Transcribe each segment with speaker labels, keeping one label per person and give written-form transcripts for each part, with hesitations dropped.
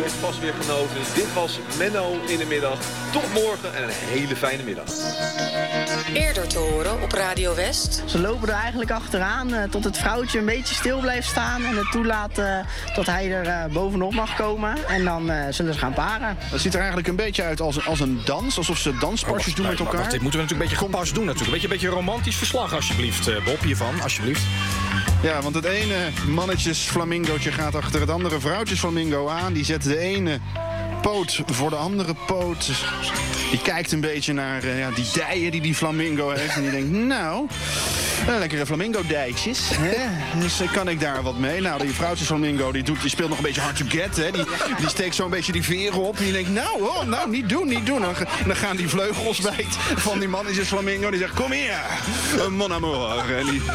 Speaker 1: heeft vast weer genoten. Dit was Menno in de middag. Tot morgen en een hele fijne middag.
Speaker 2: Eerder te horen op Radio West.
Speaker 3: Ze lopen er eigenlijk achteraan tot het vrouwtje een beetje stil blijft staan en het toelaat tot hij er bovenop mag komen. En dan zullen ze gaan paren.
Speaker 4: Het ziet er eigenlijk een beetje uit als een dans, alsof ze danspasjes doen met elkaar.
Speaker 5: Dit moeten we natuurlijk een beetje gepast doen natuurlijk. Een beetje romantisch verslag alsjeblieft, Bob, hiervan, alsjeblieft.
Speaker 4: Ja, want het ene mannetjes-flamingootje gaat achter het andere vrouwtjes-flamingo aan. Die zet de ene poot voor de andere poot. Die kijkt een beetje naar die dijen die flamingo heeft. En die denkt, nou, lekkere flamingo-dijtjes. Dus kan ik daar wat mee? Nou, die vrouwtjesflamingo die speelt nog een beetje hard to get. Hè. Die steekt zo'n beetje die veren op. En die denkt, nou, niet doen. En dan gaan die vleugels wijd van die mannetjesflamingo. Die zegt, kom hier, mon amour. En die...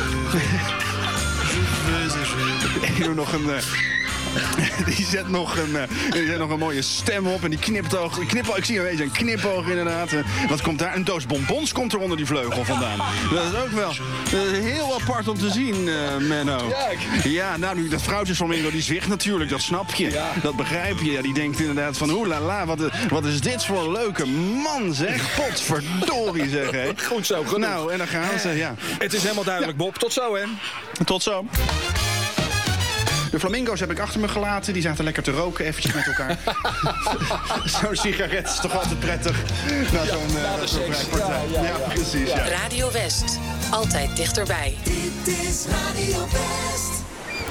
Speaker 4: Ik doe nog een... Die zet nog een mooie stem op en die knipoog. Ik zie een knipoog inderdaad. Wat komt daar? Een doos bonbons komt er onder die vleugel vandaan. Dat is ook wel heel apart om te zien, Menno. Ja, nou nu dat vrouwtjesflamingo die zwicht natuurlijk, dat snap je. Ja. Dat begrijp je. Ja, die denkt inderdaad van oelala, wat is dit voor een leuke man zeg. Potverdorie zeg hé.
Speaker 5: Goed zo, genoeg.
Speaker 4: Nou, en dan gaan ze, ja.
Speaker 5: Het is helemaal duidelijk, Bob. Tot zo, hè.
Speaker 4: Tot zo. De flamingo's heb ik achter me gelaten. Die zaten lekker te roken eventjes met elkaar. Zo'n sigaret is toch altijd prettig. Na zo'n vrijpartij. Ja, precies. Ja.
Speaker 2: Radio West. Altijd dichterbij.
Speaker 6: Dit is Radio West.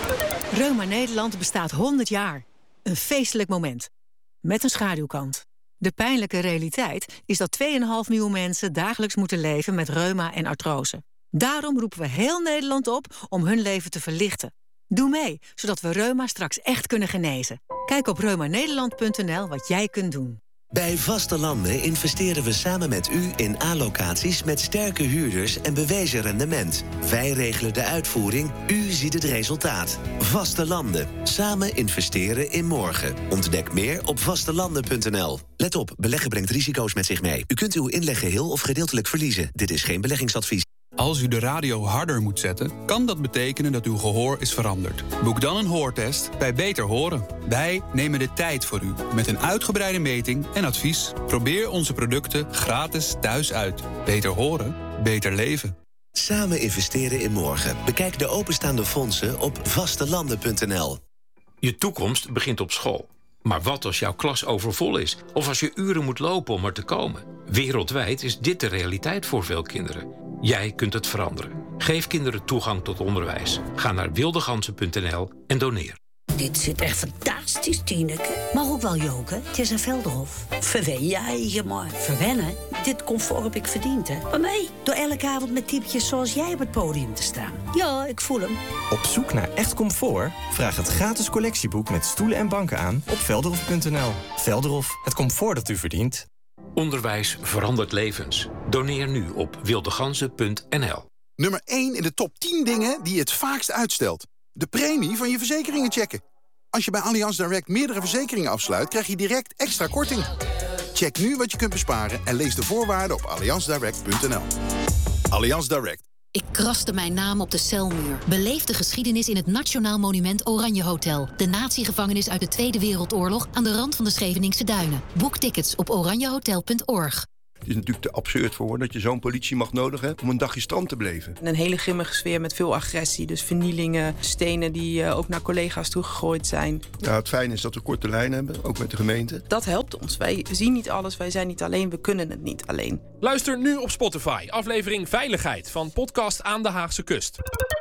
Speaker 7: Reuma Nederland bestaat 100 jaar. Een feestelijk moment. Met een schaduwkant. De pijnlijke realiteit is dat 2,5 miljoen mensen dagelijks moeten leven met reuma en artrose. Daarom roepen we heel Nederland op om hun leven te verlichten. Doe mee, zodat we reuma straks echt kunnen genezen. Kijk op reumanederland.nl wat jij kunt doen.
Speaker 8: Bij Vaste Landen investeren we samen met u in A-locaties met sterke huurders en bewezen rendement. Wij regelen de uitvoering, u ziet het resultaat. Vaste Landen. Samen investeren in morgen. Ontdek meer op vastelanden.nl. Let op, beleggen brengt risico's met zich mee. U kunt uw inleg geheel of gedeeltelijk verliezen. Dit is geen beleggingsadvies.
Speaker 9: Als u de radio harder moet zetten, kan dat betekenen dat uw gehoor is veranderd. Boek dan een hoortest bij Beter Horen. Wij nemen de tijd voor u met een uitgebreide meting en advies. Probeer onze producten gratis thuis uit. Beter horen, beter leven.
Speaker 8: Samen investeren in morgen. Bekijk de openstaande fondsen op vastelanden.nl.
Speaker 10: Je toekomst begint op school. Maar wat als jouw klas overvol is? Of als je uren moet lopen om er te komen? Wereldwijd is dit de realiteit voor veel kinderen. Jij kunt het veranderen. Geef kinderen toegang tot onderwijs. Ga naar wildegansen.nl en doneer.
Speaker 11: Dit zit echt fantastisch, Tineke. Maar ook wel joken. Het is een Velderhof. Verwen je eigen maar. Verwennen? Dit comfort heb ik verdiend, hè. Maar nee, door elke avond met typetjes zoals jij op het podium te staan. Ja, ik voel hem.
Speaker 12: Op zoek naar echt comfort? Vraag het gratis collectieboek met stoelen en banken aan op velderhof.nl. Velderhof, het comfort dat u verdient.
Speaker 10: Onderwijs verandert levens. Doneer nu op wildegansen.nl.
Speaker 13: Nummer 1 in de top 10 dingen die je het vaakst uitstelt. De premie van je verzekeringen checken. Als je bij Allianz Direct meerdere verzekeringen afsluit, krijg je direct extra korting. Check nu wat je kunt besparen en lees de voorwaarden op allianzdirect.nl. Allianz Direct.
Speaker 14: Ik kraste mijn naam op de celmuur. Beleef de geschiedenis in het Nationaal Monument Oranje Hotel. De natiegevangenis uit de Tweede Wereldoorlog aan de rand van de Scheveningse Duinen. Boek tickets op oranjehotel.org.
Speaker 15: Het is natuurlijk te absurd voor woorden dat je zo'n politiemacht nodig hebt om een dagje strand te beleven.
Speaker 16: Een hele grimmige sfeer met veel agressie. Dus vernielingen, stenen die ook naar collega's toegegooid zijn.
Speaker 15: Ja, het fijne is dat we korte lijnen hebben, ook met de gemeente.
Speaker 16: Dat helpt ons. Wij zien niet alles, wij zijn niet alleen, we kunnen het niet alleen.
Speaker 17: Luister nu op Spotify, aflevering Veiligheid van podcast Aan de Haagse Kust.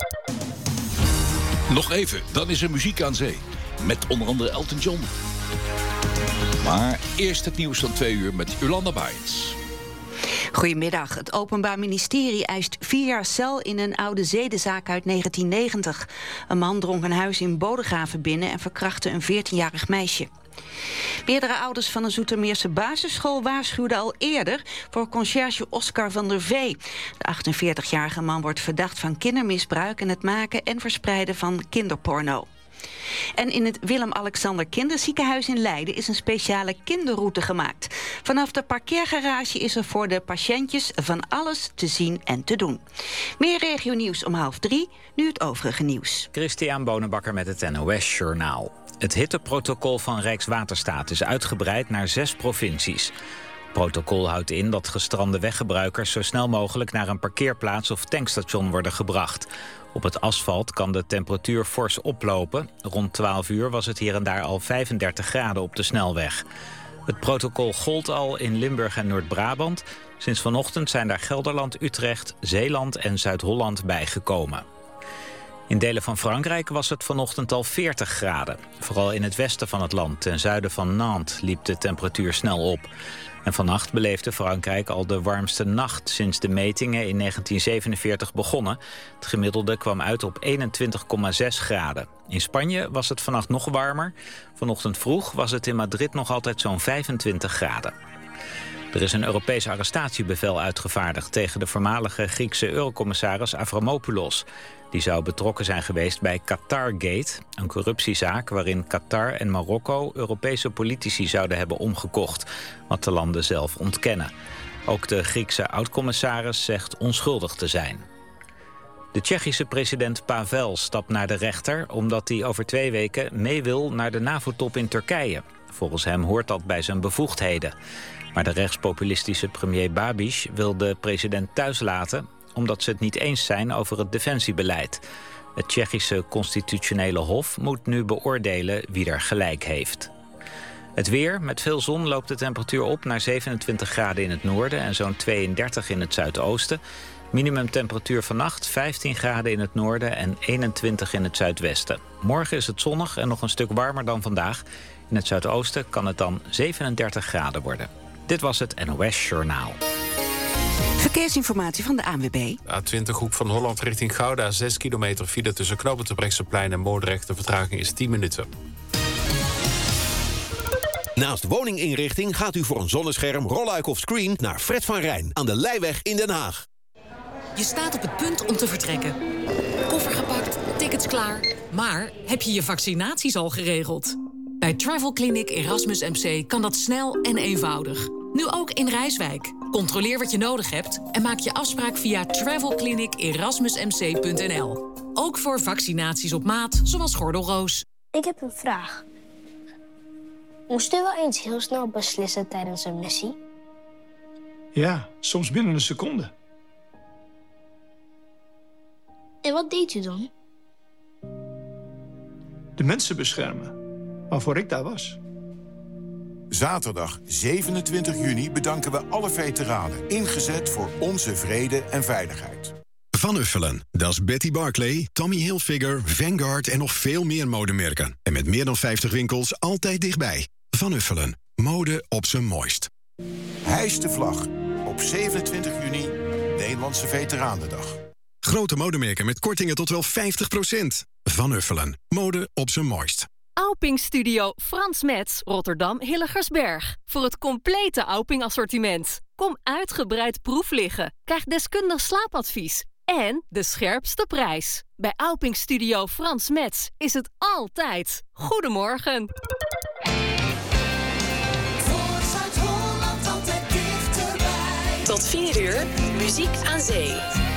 Speaker 18: Nog even, dan is er muziek aan zee. Met onder andere Elton John. Maar eerst het nieuws van 2 uur met Jolanda Baaiens.
Speaker 19: Goedemiddag. Het Openbaar Ministerie eist 4 jaar cel in een oude zedenzaak uit 1990. Een man drong een huis in Bodegraven binnen en verkrachtte een 14-jarig meisje. Meerdere ouders van een Zoetermeerse basisschool waarschuwden al eerder voor conciërge Oscar van der Vee. De 48-jarige man wordt verdacht van kindermisbruik en het maken en verspreiden van kinderporno. En in het Willem-Alexander Kinderziekenhuis in Leiden is een speciale kinderroute gemaakt. Vanaf de parkeergarage is er voor de patiëntjes van alles te zien en te doen. Meer regionieuws om 14:30, nu het overige nieuws.
Speaker 20: Christian Bonenbakker met het NOS Journaal. Het hitteprotocol van Rijkswaterstaat is uitgebreid naar 6 provincies. Het protocol houdt in dat gestrande weggebruikers zo snel mogelijk naar een parkeerplaats of tankstation worden gebracht. Op het asfalt kan de temperatuur fors oplopen. Rond 12 uur was het hier en daar al 35 graden op de snelweg. Het protocol gold al in Limburg en Noord-Brabant. Sinds vanochtend zijn daar Gelderland, Utrecht, Zeeland en Zuid-Holland bijgekomen. In delen van Frankrijk was het vanochtend al 40 graden. Vooral in het westen van het land, ten zuiden van Nantes, liep de temperatuur snel op. En vannacht beleefde Frankrijk al de warmste nacht sinds de metingen in 1947 begonnen. Het gemiddelde kwam uit op 21,6 graden. In Spanje was het vannacht nog warmer. Vanochtend vroeg was het in Madrid nog altijd zo'n 25 graden. Er is een Europees arrestatiebevel uitgevaardigd tegen de voormalige Griekse eurocommissaris Avramopoulos. Die zou betrokken zijn geweest bij Qatargate, een corruptiezaak waarin Qatar en Marokko Europese politici zouden hebben omgekocht, wat de landen zelf ontkennen. Ook de Griekse oud-commissaris zegt onschuldig te zijn. De Tsjechische president Pavel stapt naar de rechter omdat hij over 2 weken mee wil naar de NAVO-top in Turkije. Volgens hem hoort dat bij zijn bevoegdheden. Maar de rechtspopulistische premier Babiš wil de president thuis laten omdat ze het niet eens zijn over het defensiebeleid. Het Tsjechische constitutionele hof moet nu beoordelen wie er gelijk heeft. Het weer, met veel zon loopt de temperatuur op naar 27 graden in het noorden en zo'n 32 in het zuidoosten. Minimumtemperatuur vannacht 15 graden in het noorden en 21 in het zuidwesten. Morgen is het zonnig en nog een stuk warmer dan vandaag. In het zuidoosten kan het dan 37 graden worden. Dit was het NOS Journaal.
Speaker 19: Verkeersinformatie van de ANWB.
Speaker 21: A20 Hoek van Holland richting Gouda. 6 kilometer file tussen Knooppunt Terbrechtseplein en Moordrecht. De vertraging is 10 minuten.
Speaker 22: Naast woninginrichting gaat u voor een zonnescherm, rolluik of screen naar Fred van Rijn aan de Leijweg in Den Haag.
Speaker 14: Je staat op het punt om te vertrekken. Koffer gepakt, tickets klaar. Maar heb je je vaccinaties al geregeld? Bij Travel Clinic Erasmus MC kan dat snel en eenvoudig. Nu ook in Rijswijk. Controleer wat je nodig hebt en maak je afspraak via travelclinicerasmusmc.nl. Ook voor vaccinaties op maat, zoals gordelroos.
Speaker 23: Ik heb een vraag. Moest u wel eens heel snel beslissen tijdens een missie?
Speaker 24: Ja, soms binnen een seconde.
Speaker 23: En wat deed u dan?
Speaker 24: De mensen beschermen, waarvoor ik daar was.
Speaker 25: Zaterdag 27 juni bedanken we alle veteranen, ingezet voor onze vrede en veiligheid.
Speaker 26: Van Uffelen, dat is Betty Barclay, Tommy Hilfiger, Vanguard en nog veel meer modemerken. En met meer dan 50 winkels altijd dichtbij. Van Uffelen, mode op zijn mooist.
Speaker 25: Hijs de vlag op 27 juni, Nederlandse Veteranendag.
Speaker 26: Grote modemerken met kortingen tot wel 50%. Van Uffelen, mode op zijn mooist.
Speaker 27: Auping Studio Frans Metz, Rotterdam Hilligersberg. Voor het complete Auping assortiment. Kom uitgebreid proef liggen. Krijg deskundig slaapadvies. En de scherpste prijs. Bij Auping Studio Frans Metz is het altijd. Goedemorgen.
Speaker 6: Voor Zuid-Holland altijd dichterbij.
Speaker 2: Tot 4 uur, muziek aan zee.